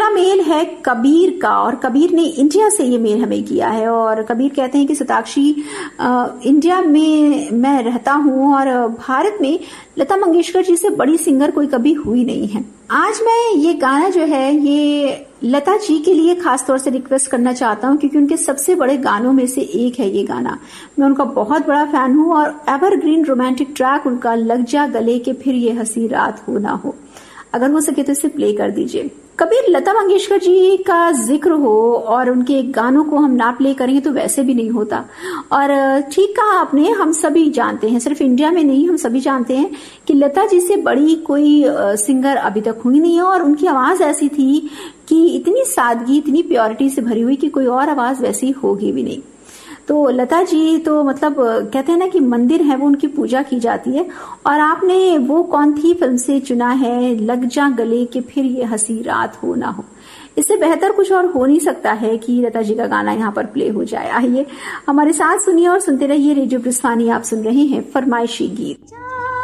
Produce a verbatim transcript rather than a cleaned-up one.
अगला मेल है कबीर का, और कबीर ने इंडिया से ये मेल हमें किया है। और कबीर कहते हैं कि सताक्षी, इंडिया में मैं रहता हूँ और भारत में लता मंगेशकर जी से बड़ी सिंगर कोई कभी हुई नहीं है। आज मैं ये गाना जो है ये लता जी के लिए खास तौर से रिक्वेस्ट करना चाहता हूँ, क्योंकि उनके सबसे बड़े गानों में से एक है ये गाना। मैं उनका बहुत बड़ा फैन हूँ और एवरग्रीन रोमांटिक ट्रैक उनका लग जा गले के फिर ये हंसी रात हो ना हो। अगर हो सके तो इसे प्ले कर दीजिए। कबीर, लता मंगेशकर जी का जिक्र हो और उनके गानों को हम ना प्ले करेंगे तो वैसे भी नहीं होता। और ठीक कहा आपने, हम सभी जानते हैं, सिर्फ इंडिया में नहीं, हम सभी जानते हैं कि लता जी से बड़ी कोई सिंगर अभी तक हुई नहीं है। और उनकी आवाज ऐसी थी कि इतनी सादगी, इतनी प्योरिटी से भरी हुई कि कोई और आवाज वैसी होगी भी नहीं। तो लता जी तो मतलब कहते हैं ना कि मंदिर है वो, उनकी पूजा की जाती है। और आपने वो कौन थी फिल्म से चुना है, लग जा गले के फिर ये हंसी रात हो ना हो। इससे बेहतर कुछ और हो नहीं सकता है कि लता जी का गाना यहाँ पर प्ले हो जाए। आइए हमारे साथ सुनिए और सुनते रहिए रेडियो ब्रिस्वानी। आप सुन रहे हैं फरमाइशी गीत।